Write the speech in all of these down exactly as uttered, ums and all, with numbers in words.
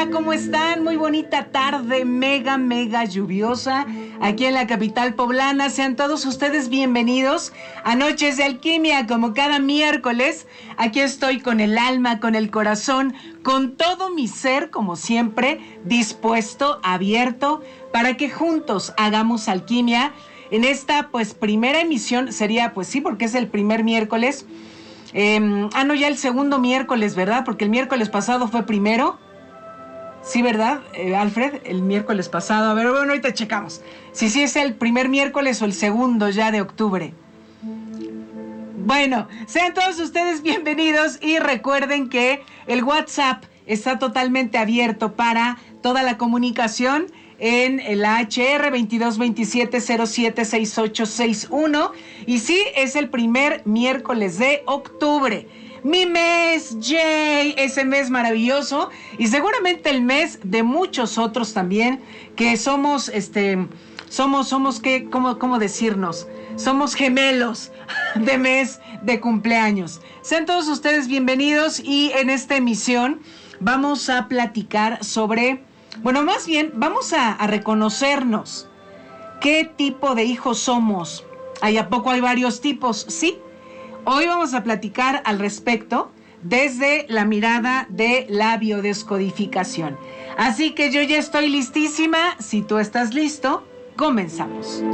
Hola, ¿cómo están? Muy bonita tarde, mega, mega lluviosa aquí en la capital poblana. Sean todos ustedes bienvenidos a Noches de Alquimia, como cada miércoles. Aquí estoy con el alma, con el corazón, con todo mi ser, como siempre, dispuesto, abierto, para que juntos hagamos alquimia. En esta, pues, primera emisión sería, pues sí, porque es el primer miércoles. Eh, ah, no, ya el segundo miércoles, ¿verdad? Porque el miércoles pasado fue primero. Sí, ¿verdad, eh, Alfred? El miércoles pasado. A ver, bueno, ahorita checamos. Si sí es el primer miércoles o el segundo ya de octubre. Bueno, sean todos ustedes bienvenidos y recuerden que el WhatsApp está totalmente abierto para toda la comunicación en el H R veintidós veintisiete cero siete sesenta y ocho sesenta y uno. Y sí, es el primer miércoles de octubre. Mi mes, Jay, ese mes maravilloso, y seguramente el mes de muchos otros también, que somos, este, somos, somos, ¿qué? ¿Cómo, cómo decirnos? Somos gemelos de mes de cumpleaños. Sean todos ustedes bienvenidos y en esta emisión vamos a platicar sobre, bueno, más bien vamos a, a reconocernos. ¿Qué tipo de hijos somos? ¿Hay a poco hay varios tipos? Sí. Hoy vamos a platicar al respecto desde la mirada de la biodescodificación. Así que yo ya estoy listísima. Si tú estás listo, comenzamos.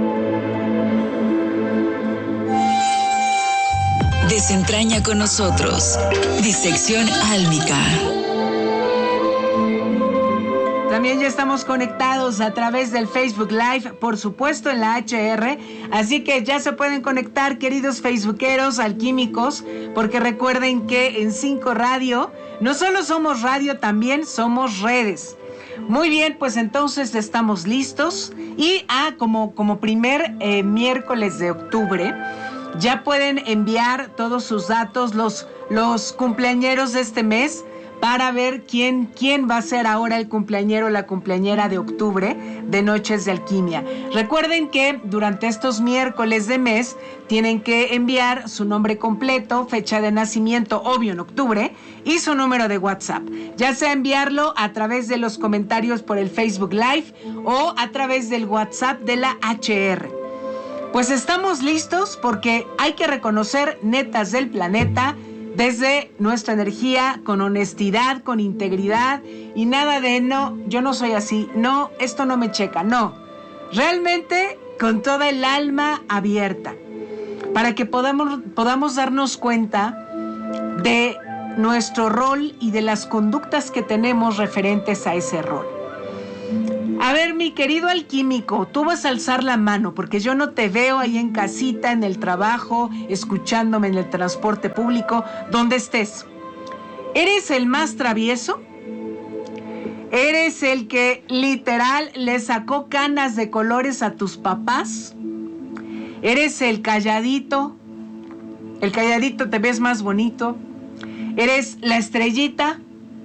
Desentraña con nosotros. Disección álmica. También ya estamos conectados a través del Facebook Live, por supuesto en la H R, así que ya se pueden conectar, queridos facebookeros alquímicos, porque recuerden que en cinco Radio no solo somos radio, también somos redes. Muy bien, pues entonces estamos listos y ah, como, como primer eh, miércoles de octubre, ya pueden enviar todos sus datos, los, los cumpleañeros de este mes, para ver quién, quién va a ser ahora el cumpleañero o la cumpleañera de octubre de Noches de Alquimia. Recuerden que durante estos miércoles de mes tienen que enviar su nombre completo, fecha de nacimiento, obvio en octubre, y su número de WhatsApp. Ya sea enviarlo a través de los comentarios por el Facebook Live o a través del WhatsApp de la H R. Pues estamos listos porque hay que reconocer netas del planeta desde nuestra energía, con honestidad, con integridad y nada de no, yo no soy así, no, esto no me checa, no. Realmente con toda el alma abierta para que podamos, podamos darnos cuenta de nuestro rol y de las conductas que tenemos referentes a ese rol. A ver, mi querido alquímico, tú vas a alzar la mano porque yo no te veo ahí en casita, en el trabajo, escuchándome en el transporte público, donde estés. ¿Eres el más travieso? ¿Eres el que literal le sacó canas de colores a tus papás? ¿Eres el calladito? ¿El calladito te ves más bonito? ¿Eres la estrellita?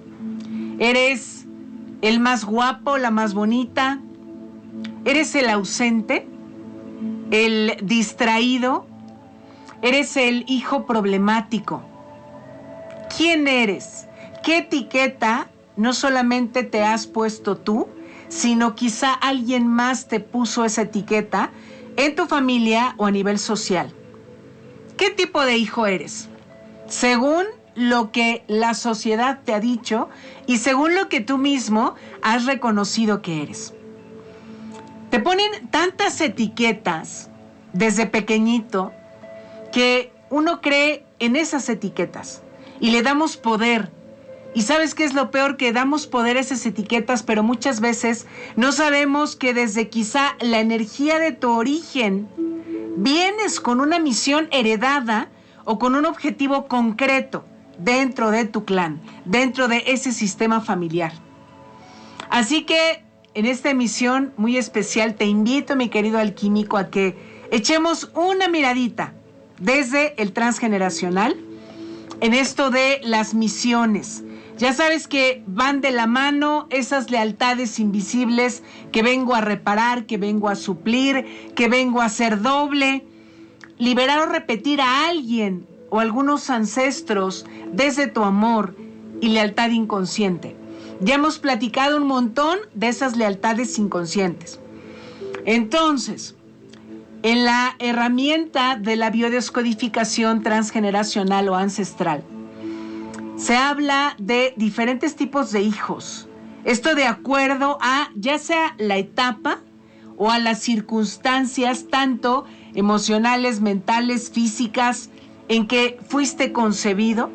¿Eres el más guapo, la más bonita? ¿Eres el ausente? ¿El distraído? ¿Eres el hijo problemático? ¿Quién eres? ¿Qué etiqueta no solamente te has puesto tú, sino quizá alguien más te puso esa etiqueta en tu familia o a nivel social? ¿Qué tipo de hijo eres? Según lo que la sociedad te ha dicho y según lo que tú mismo has reconocido que eres. Te ponen tantas etiquetas desde pequeñito que uno cree en esas etiquetas y le damos poder. ¿Y sabes qué es lo peor? Que damos poder a esas etiquetas, pero muchas veces no sabemos que desde quizá la energía de tu origen vienes con una misión heredada o con un objetivo concreto dentro de tu clan, dentro de ese sistema familiar. Así que en esta emisión muy especial te invito, mi querido alquímico, a que echemos una miradita desde el transgeneracional en esto de las misiones. Ya sabes que van de la mano esas lealtades invisibles que vengo a reparar, que vengo a suplir, que vengo a hacer doble, liberar o repetir a alguien o algunos ancestros desde tu amor y lealtad inconsciente. Ya hemos platicado un montón de esas lealtades inconscientes. Entonces, en la herramienta de la biodescodificación transgeneracional o ancestral, se habla de diferentes tipos de hijos. Esto de acuerdo a ya sea la etapa o a las circunstancias, tanto emocionales, mentales, físicas, en que fuiste concebido,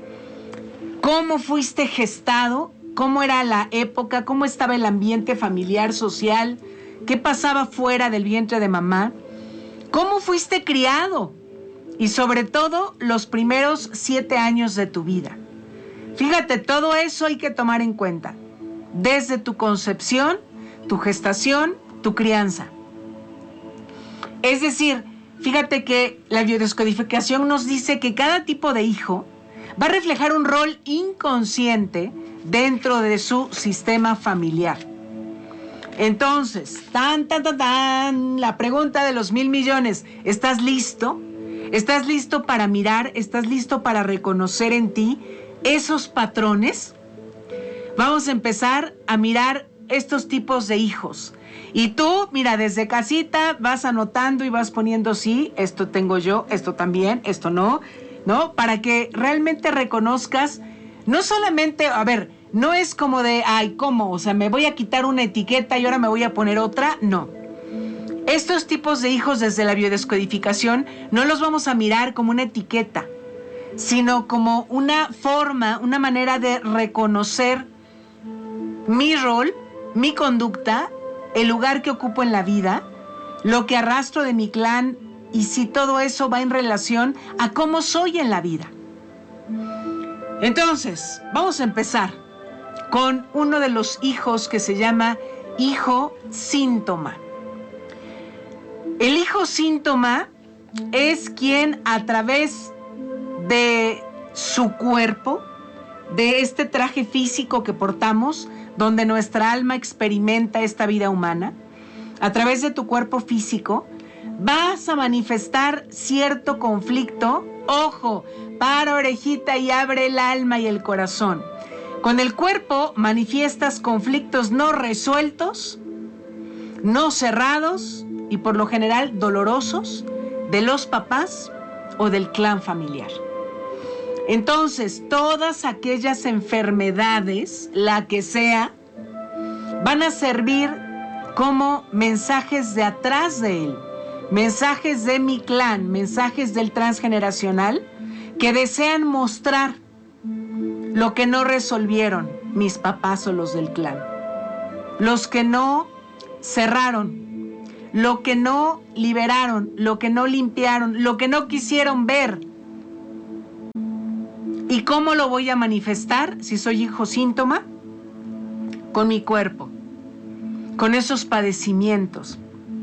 cómo fuiste gestado, cómo era la época, cómo estaba el ambiente familiar, social, qué pasaba fuera del vientre de mamá, cómo fuiste criado y sobre todo los primeros siete años de tu vida. Fíjate, todo eso hay que tomar en cuenta, desde tu concepción, tu gestación, tu crianza. Es decir, fíjate que la biodescodificación nos dice que cada tipo de hijo va a reflejar un rol inconsciente dentro de su sistema familiar. Entonces, tan, tan, tan, tan, la pregunta de los mil millones, ¿estás listo? ¿Estás listo para mirar? ¿Estás listo para reconocer en ti esos patrones? Vamos a empezar a mirar estos tipos de hijos. Y tú, mira, desde casita vas anotando y vas poniendo sí, esto tengo yo, esto también, esto no, ¿no? Para que realmente reconozcas, no solamente, a ver, no es como de, ay, ¿cómo? O sea, me voy a quitar una etiqueta y ahora me voy a poner otra, no. Estos tipos de hijos desde la biodescodificación no los vamos a mirar como una etiqueta, sino como una forma, una manera de reconocer mi rol, mi conducta, el lugar que ocupo en la vida, lo que arrastro de mi clan y si todo eso va en relación a cómo soy en la vida. Entonces, vamos a empezar con uno de los hijos que se llama hijo síntoma. El hijo síntoma es quien a través de su cuerpo, de este traje físico que portamos, donde nuestra alma experimenta esta vida humana, a través de tu cuerpo físico, vas a manifestar cierto conflicto. Ojo, para orejita y abre el alma y el corazón. Con el cuerpo manifiestas conflictos no resueltos, no cerrados y por lo general dolorosos de los papás o del clan familiar. Entonces, todas aquellas enfermedades, la que sea, van a servir como mensajes de atrás de él, mensajes de mi clan, mensajes del transgeneracional que desean mostrar lo que no resolvieron mis papás o los del clan, los que no cerraron, lo que no liberaron, lo que no limpiaron, lo que no quisieron ver. ¿Y cómo lo voy a manifestar si soy hijo síntoma? Con mi cuerpo, con esos padecimientos.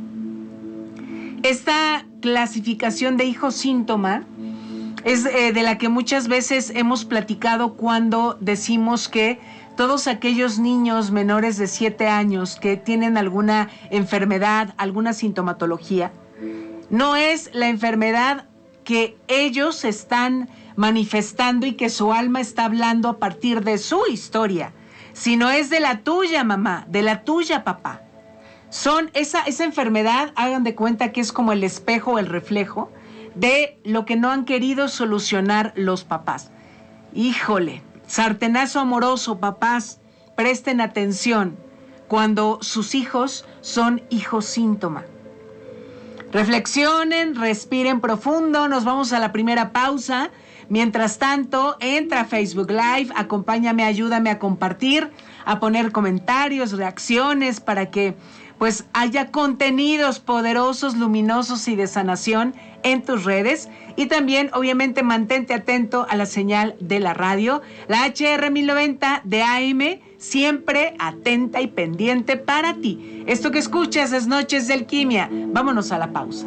Esta clasificación de hijo síntoma es eh, de la que muchas veces hemos platicado cuando decimos que todos aquellos niños menores de siete años que tienen alguna enfermedad, alguna sintomatología, no es la enfermedad que ellos están manifestando y que su alma está hablando a partir de su historia, sino es de la tuya, mamá, de la tuya, papá. Son esa, esa enfermedad, hagan de cuenta que es como el espejo, el reflejo de lo que no han querido solucionar los papás. Híjole, sartenazo amoroso, papás, presten atención cuando sus hijos son hijos síntoma. Reflexionen, respiren profundo, nos vamos a la primera pausa. Mientras tanto, entra a Facebook Live, acompáñame, ayúdame a compartir, a poner comentarios, reacciones para que pues haya contenidos poderosos, luminosos y de sanación en tus redes. Y también, obviamente, mantente atento a la señal de la radio, la H R mil noventa de A M, siempre atenta y pendiente para ti. Esto que escuchas es Noches de Alquimia. Vámonos a la pausa.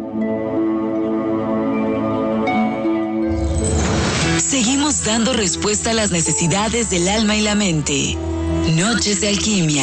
Seguimos dando respuesta a las necesidades del alma y la mente. Noches de Alquimia.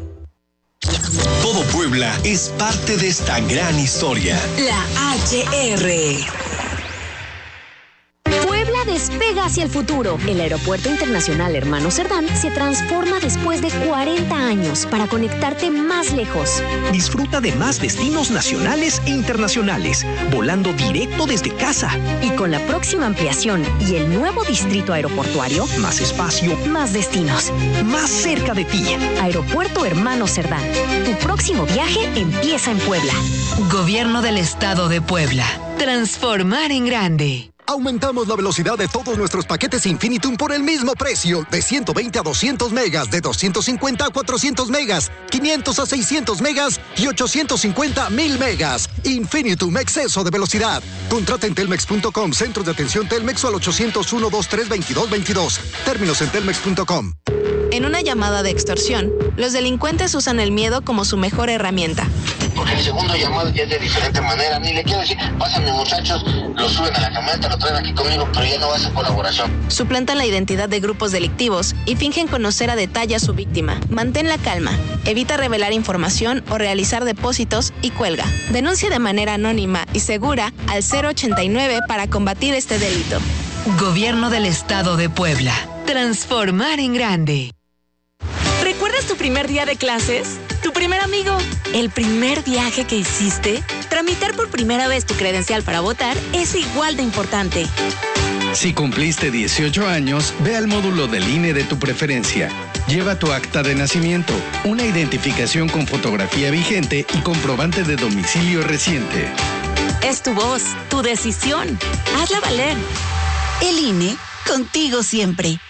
Todo Puebla es parte de esta gran historia. La H R. Puebla despega hacia el futuro. El Aeropuerto Internacional Hermano Cerdán se transforma después de cuarenta años para conectarte más lejos. Disfruta de más destinos nacionales e internacionales, volando directo desde casa. Y con la próxima ampliación y el nuevo distrito aeroportuario, más espacio, más destinos, más cerca de ti. Aeropuerto Hermano Cerdán. Tu próximo viaje empieza en Puebla. Gobierno del Estado de Puebla. Transformar en grande. Aumentamos la velocidad de todos nuestros paquetes Infinitum por el mismo precio. De ciento veinte a doscientos megas, de doscientos cincuenta a cuatrocientos megas, quinientos a seiscientos megas y ochocientos cincuenta a mil megas. Infinitum, exceso de velocidad. Contrata en telmex punto com, centros de atención Telmex o al ochocientos uno, veintitrés, veintidós veintidós. Términos en telmex punto com. En una llamada de extorsión, los delincuentes usan el miedo como su mejor herramienta. Porque el segundo llamado ya es de diferente manera. Ni le quiero decir, pásame muchachos, lo suben a la camioneta, lo traen aquí conmigo, pero ya no va a ser colaboración. Suplantan la identidad de grupos delictivos y fingen conocer a detalle a su víctima. Mantén la calma, evita revelar información o realizar depósitos y cuelga. Denuncia de manera anónima y segura al cero ochenta y nueve para combatir este delito. Gobierno del Estado de Puebla. Transformar en grande. ¿Recuerdas tu primer día de clases? ¿Tu primer amigo? ¿El primer viaje que hiciste? Tramitar por primera vez tu credencial para votar es igual de importante. Si cumpliste dieciocho años, ve al módulo del I N E de tu preferencia. Lleva tu acta de nacimiento, una identificación con fotografía vigente y comprobante de domicilio reciente. Es tu voz, tu decisión. Hazla valer. El I N E, contigo siempre.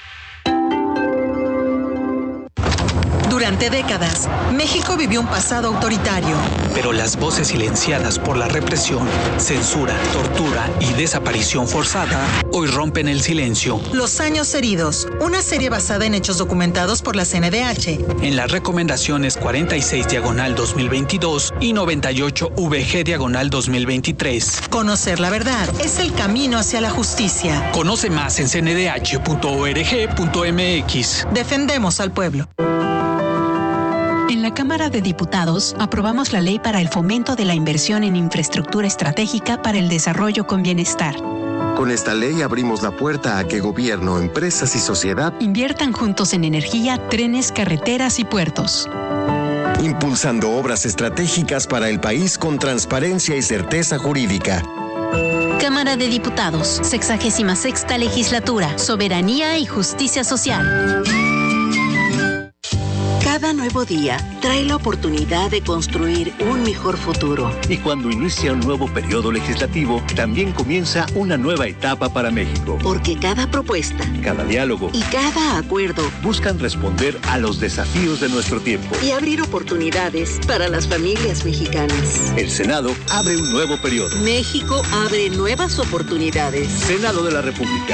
Durante décadas, México vivió un pasado autoritario. Pero las voces silenciadas por la represión, censura, tortura y desaparición forzada hoy rompen el silencio. Los años heridos, una serie basada en hechos documentados por la C N D H. En las recomendaciones cuarenta y seis diagonal dos mil veintidós y noventa y ocho V G diagonal dos mil veintitrés. Conocer la verdad es el camino hacia la justicia. Conoce más en c n d h punto org punto m x. Defendemos al pueblo. En la Cámara de Diputados aprobamos la ley para el fomento de la inversión en infraestructura estratégica para el desarrollo con bienestar. Con esta ley abrimos la puerta a que gobierno, empresas y sociedad inviertan juntos en energía, trenes, carreteras y puertos. Impulsando obras estratégicas para el país con transparencia y certeza jurídica. Cámara de Diputados, sexagésima sexta legislatura, soberanía y justicia social. Cada nuevo día trae la oportunidad de construir un mejor futuro. Y cuando inicia un nuevo periodo legislativo, también comienza una nueva etapa para México. Porque cada propuesta, cada diálogo y cada acuerdo buscan responder a los desafíos de nuestro tiempo y abrir oportunidades para las familias mexicanas. El Senado abre un nuevo periodo. México abre nuevas oportunidades. Senado de la República.